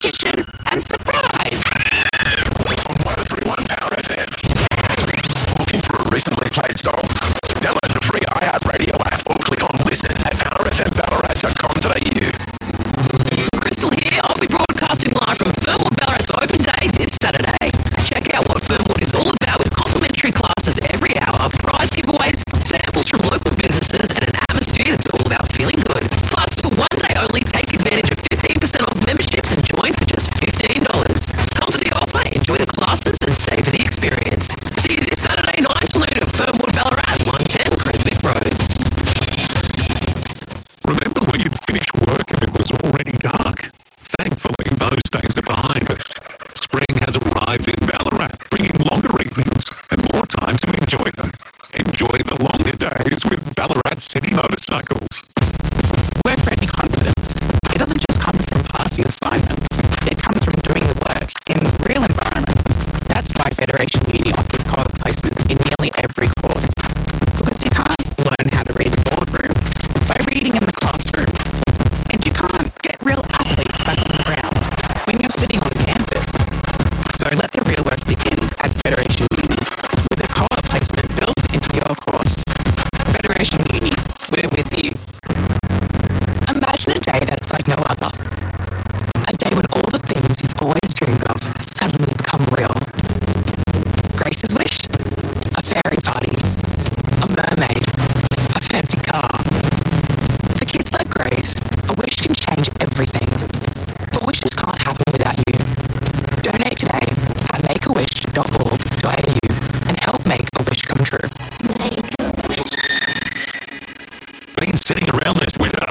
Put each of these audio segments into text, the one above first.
competition, and surprise! On 131 Power FM. Looking for a recently played song? Download the free iHeartRadio app or click on listen at powerfmballarat.com.au. Crystal here. I'll be broadcasting live from Fernwood Ballarat's Open Day this Saturday. Check out what Fernwood is all about with complimentary classes every hour, prize giveaways, samples from local businesses, and an atmosphere that's all about feeling good. Plus, for one day only, take advantage of 15% off memberships and join for just $15. Come for the offer, enjoy the classes, and stay for the experience. See you this Saturday night at Fernwood Ballarat, 110 Creswick Road. Remember when you'd finished work and it was already dark? Thankfully, those days are behind us. Spring has arrived in Ballarat, bringing longer evenings and more time to enjoy them. Enjoy the longer days with Ballarat City Motorcycles. Work-ready confidence. It doesn't just come from passing assignments. It comes from doing the work in real environments. That's why Federation Uni offers co-op placements in nearly every course. Because you can't learn how to read the boardroom by reading in the classroom. And you can't get real athletes back on the ground when you're sitting on campus. So let the real work begin at Federation Uni with a co-op placement built into your course. Federation Uni, we're with you. Imagine a day that's like no other. A day when all the things you've always dreamed of suddenly become real. Grace's wish? A fairy party. A mermaid. A fancy car. For kids like Grace, a wish can change everything. But wishes can't happen without you. Donate today at makeawish.org.au and help make a wish come true. Make a wish. Been sitting around this winter.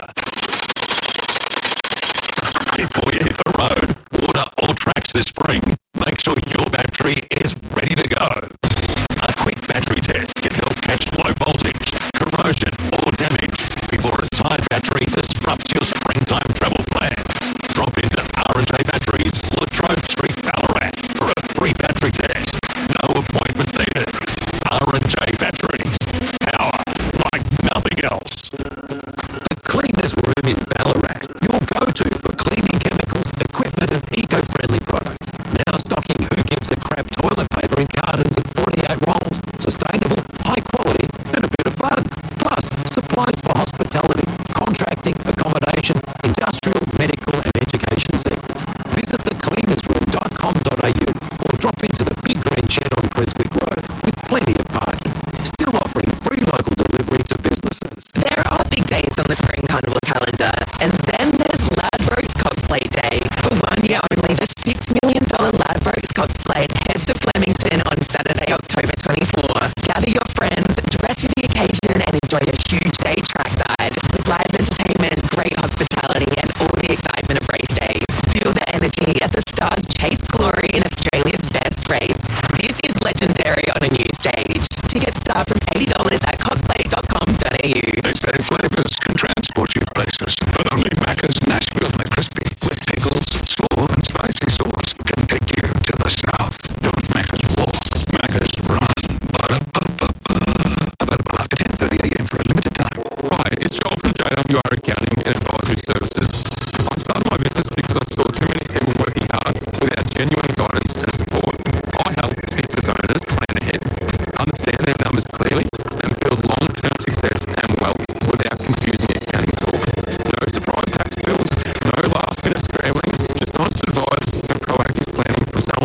Before you hit the road, water all tracks this spring. Make sure your battery is ready to go. A quick battery test can help catch low voltage, corrosion or damage before a tired battery disrupts your springtime travel plans. Drop into R&J Batteries, Latrobe Street, Ballarat for a free battery test. No appointment needed. R&J Batteries. Power like nothing else. The cleanest room in Ballarat. Your go-to for cleaning chemicals, equipment and eco-friendly products. Now stocking Who Gives a Crap toilet paper in cartons of 48 rolls. Sustainable, high quality and a bit of fun. Plus, supplies for hospitality, contracting, accommodation, industrial, medical and education sectors. Visit thecleanersroom.com.au or drop into the Big Green Shed on Creswick Road with plenty of parking. Still offering free local delivery to businesses. There are big dates on the Spring Carnival calendar, and then there's Ladbrokes Cosplay Day. For 1 year only, the $6 million Ladbrokes Cosplay heads to Flemington on Saturday, October 24. Gather your friends, dress for the occasion, and enjoy a huge day trackside with live entertainment, great hospitality, and all the excitement of race day. Feel the energy as the stars chase glory in Australia's best race. This is legendary on a new stage. Tickets start from $80 at cosplay.com.au. They say flavours can transport you places, but only Macca's Nashville McCrispy with pickles, slaw and spicy sauce can take you to the south. Don't Macca's walk, Macca's run. Available after 10:30 a.m. for a limited time. Hi, it's Joel from JWR Accounting and Advisory Services. I started my business because I saw too many people working hard without genuine guidance and support. I help business owners plan ahead, understand their numbers clearly, and build long-term success and wealth without confusing accounting talk. No surprise tax bills, no last-minute scrambling, just honest advice and proactive planning from someone